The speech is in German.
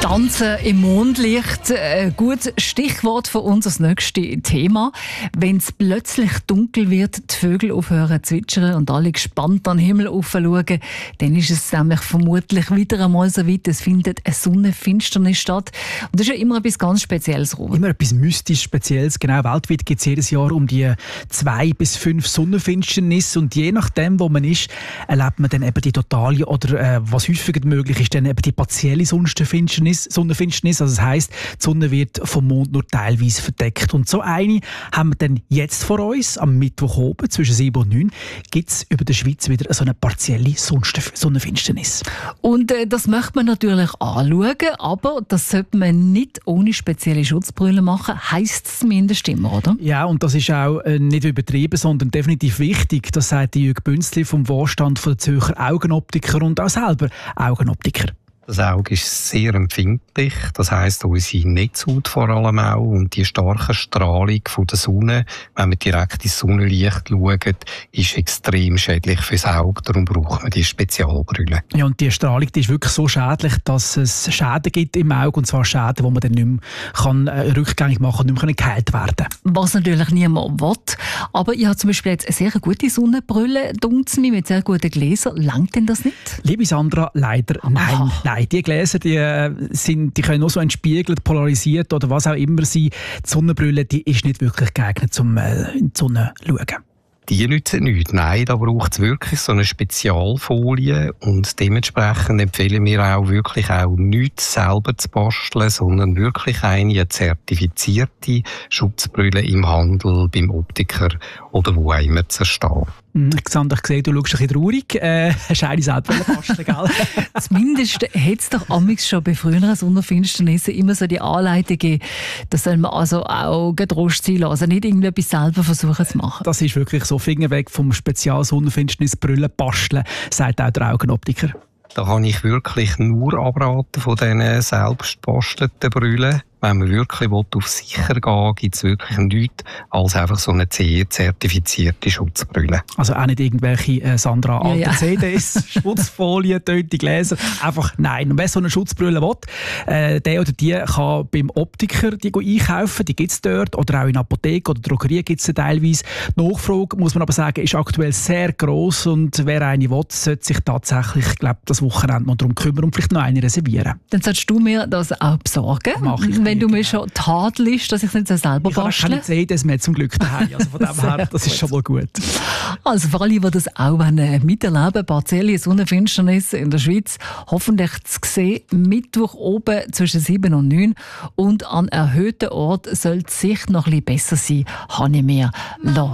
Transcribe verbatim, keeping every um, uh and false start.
Tanzen im Mondlicht, ein gutes Stichwort für unser nächstes Thema. Wenn es plötzlich dunkel wird, die Vögel aufhören zu zwitschern und alle gespannt an den Himmel schauen, dann ist es nämlich vermutlich wieder einmal so weit, es findet eine Sonnenfinsternis statt. Und das ist ja immer etwas ganz Spezielles, Robert. Immer etwas mystisch Spezielles. Genau, weltweit gibt es jedes Jahr um die zwei bis fünf Sonnenfinsternisse und je nachdem, wo man ist, erlebt man dann eben die totale oder äh, was häufiger möglich ist, dann eben die partielle Sonnenfinsternis. Sonnenfinsternis, also das heisst, die Sonne wird vom Mond nur teilweise verdeckt. Und so eine haben wir dann jetzt vor uns, am Mittwoch oben, zwischen sieben und neun, gibt es über der Schweiz wieder so eine partielle Sonnenfinsternis. Und äh, das möchte man natürlich anschauen, aber das sollte man nicht ohne spezielle Schutzbrille machen, heisst es zumindest immer, oder? Ja, und das ist auch äh, nicht übertrieben, sondern definitiv wichtig. Das sagt Jürg Bünzli vom Vorstand von der Zürcher Augenoptiker und auch selber Augenoptiker. Das Auge ist sehr empfindlich, das heisst unsere Netzhaut vor allem auch und die starke Strahlung von der Sonne, wenn man direkt ins Sonnenlicht schaut, ist extrem schädlich fürs Auge, darum braucht man die Spezialbrille. Ja, und die Strahlung die ist wirklich so schädlich, dass es Schäden gibt im Auge, und zwar Schäden, die man dann nicht mehr kann, äh, rückgängig machen und nicht mehr geheilt werden kann. Was natürlich niemand will, aber ich habe zum Beispiel jetzt eine sehr gute Sonnenbrille, dunkt mir, mit sehr guten Gläsern. Langt denn das nicht? Liebe Sandra, leider nein. Nein, die Gläser die, sind, die können nur so entspiegelt, polarisiert oder was auch immer sein. Die Sonnenbrille die ist nicht wirklich geeignet, um äh, in die Sonne zu schauen. Die nützen nichts. Nein, da braucht es wirklich so eine Spezialfolie und dementsprechend empfehlen wir auch wirklich auch nichts selber zu basteln, sondern wirklich eine zertifizierte Schutzbrille im Handel, beim Optiker oder wo auch immer zu erstehen. Xander, ich sehe, du schaust ein bisschen traurig. Äh, hast du eine selber basteln, gell? Zumindest hat es doch amigs schon bei früheren Sonnenfinsternissen immer so die Anleitung gegeben, da soll man also auch getrost sein lassen, also nicht irgendetwas selber versuchen zu machen. Das ist wirklich so, Finger weg vom Spezial-Sonnenfinsternis-Brille basteln, sagt auch der Augenoptiker. Da kann ich wirklich nur abraten von diesen selbst gebastelten Brillen. Wenn man wirklich auf sicher gehen will, gibt es wirklich nichts als einfach so eine C E-zertifizierte Schutzbrille. Also auch nicht irgendwelche äh, Sandra alte ja, ja. C Ds, Schutzfolien, tönte Gläser. Einfach nein. Und wer so eine Schutzbrille will, äh, der oder die kann beim Optiker die einkaufen. Die gibt es dort. Oder auch in Apotheke oder Drogerie gibt es teilweise. Die Nachfrage, muss man aber sagen, ist aktuell sehr gross. Und wer eine will, sollte sich tatsächlich, ich glaube, das Wochenende noch darum kümmern und vielleicht noch eine reservieren. Dann solltest du mir das auch besorgen. Mach ich Wenn du mir schon tadelst, dass ich es nicht selber bastle. Ich habe keine C Ds mehr zum Glück daheim. Also von dem her, das ist schon mal gut. Also für alle, die das auch miterleben, partielle Sonnenfinsternis in der Schweiz, hoffentlich zu sehen, Mittwoch oben zwischen sieben und neun. Und an erhöhten Orten soll die Sicht noch ein bisschen besser sein, habe ich mir lassen